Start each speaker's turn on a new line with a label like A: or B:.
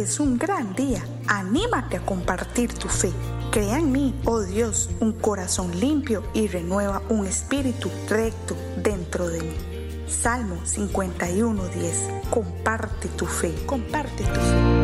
A: es un gran día. Anímate a compartir tu fe. Crea en mí, oh Dios, un corazón limpio y renueva un espíritu recto dentro de mí. Salmo 51:10. Comparte tu fe, comparte tu fe.